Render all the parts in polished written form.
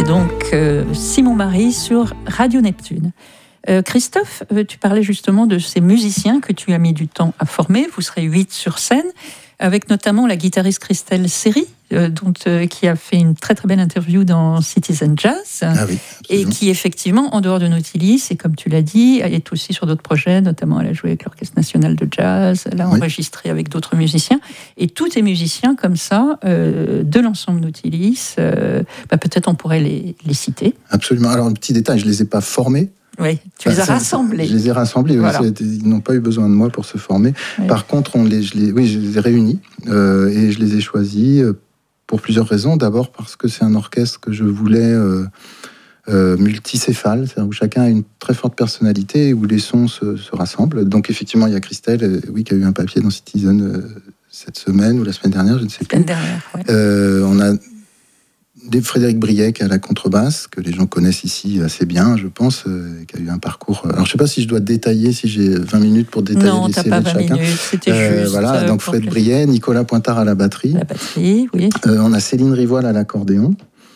C'était donc Simon Marie sur Radio Neptune. Christophe, tu parlais justement de ces musiciens que tu as mis du temps à former. Vous serez 8 sur scène, avec notamment la guitariste Christelle Seri, qui a fait une très très belle interview dans Citizen Jazz, et qui effectivement, en dehors de Nautilis, et comme tu l'as dit, est aussi sur d'autres projets, notamment elle a joué avec l'Orchestre National de Jazz, elle a enregistré avec d'autres musiciens, et tous tes musiciens comme ça, de l'ensemble Nautilis, peut-être on pourrait les citer. Absolument. Alors un petit détail, je ne les ai pas formés. Oui, tu les as rassemblés. Je les ai rassemblés, voilà. Ils n'ont pas eu besoin de moi pour se former. Oui. Par contre, je les ai réunis et je les ai choisis pour plusieurs raisons. D'abord parce que c'est un orchestre que je voulais multicéphale, c'est-à-dire où chacun a une très forte personnalité et où les sons se rassemblent. Donc effectivement, il y a Christelle, qui a eu un papier dans Citizen cette semaine ou la semaine dernière, je ne sais plus. La semaine dernière, on a Frédéric Briec à la contrebasse, que les gens connaissent ici assez bien, je pense, qui a eu un parcours... Alors, je ne sais pas si je dois détailler, si j'ai 20 minutes pour détailler les séries de chacun. Non, tu n'as pas 20 minutes, c'était juste... Voilà, donc Fred Briec, Nicolas Pointard à la batterie. La batterie, oui. On a Céline Rivoile à l'accordéon.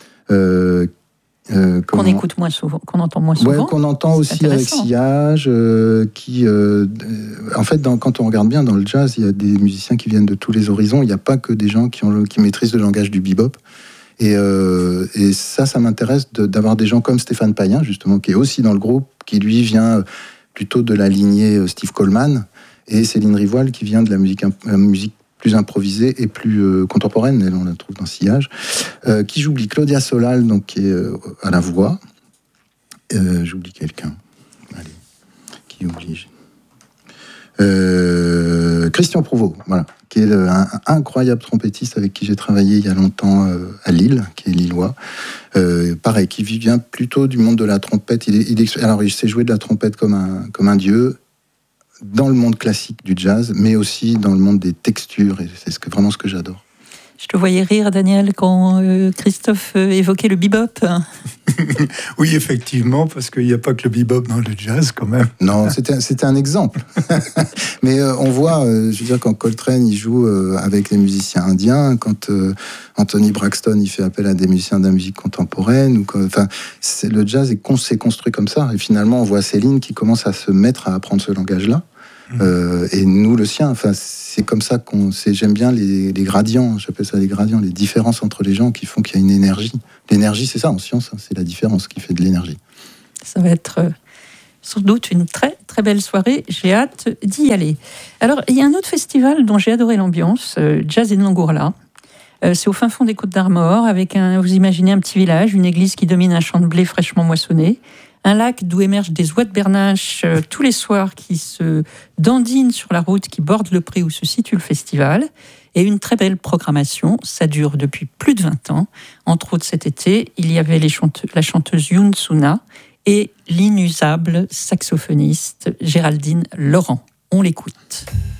Qu'on écoute moins souvent, qu'on entend moins souvent. Ouais, qu'on entend aussi avec Sillage, en fait, quand on regarde bien dans le jazz, il y a des musiciens qui viennent de tous les horizons. Il n'y a pas que des gens qui maîtrisent le langage du bebop. Et ça m'intéresse d'avoir des gens comme Stéphane Payen, justement, qui est aussi dans le groupe, qui lui vient plutôt de la lignée Steve Coleman, et Céline Rivoile qui vient de la musique plus improvisée et plus contemporaine, elle, on la trouve dans Sillage, qui j'oublie Claudia Solal, donc, qui est à la voix. J'oublie quelqu'un. Allez, qui oublie Christian Prouveau, voilà, qui est un incroyable trompettiste avec qui j'ai travaillé il y a longtemps à Lille, qui est lillois. Pareil, qui vient plutôt du monde de la trompette. Alors, il sait jouer de la trompette comme un dieu dans le monde classique du jazz, mais aussi dans le monde des textures, et c'est vraiment ce que j'adore. Je te voyais rire, Daniel, quand Christophe évoquait le bebop. Oui, effectivement, parce qu'il n'y a pas que le bebop dans le jazz, quand même. Non, c'était un exemple. Mais on voit, je veux dire, quand Coltrane il joue avec les musiciens indiens, quand Anthony Braxton il fait appel à des musiciens de la musique contemporaine, le jazz s'est construit comme ça. Et finalement, on voit Céline qui commence à se mettre à apprendre ce langage-là. Et nous le sien, c'est comme ça j'aime bien les gradients, j'appelle ça les gradients, les différences entre les gens qui font qu'il y a une énergie. L'énergie, c'est ça en science, c'est la différence qui fait de l'énergie. Ça va être sans doute une très très belle soirée, j'ai hâte d'y aller. Alors il y a un autre festival dont j'ai adoré l'ambiance, Jazz in Langourla. C'est au fin fond des Côtes d'Armor, avec vous imaginez un petit village, une église qui domine un champ de blé fraîchement moissonné, un lac d'où émergent des oies de bernache tous les soirs qui se dandinent sur la route qui borde le pré où se situe le festival, et une très belle programmation. Ça dure depuis plus de 20 ans. Entre autres, cet été, il y avait la chanteuse Youn Suna et l'inusable saxophoniste Géraldine Laurent. On l'écoute.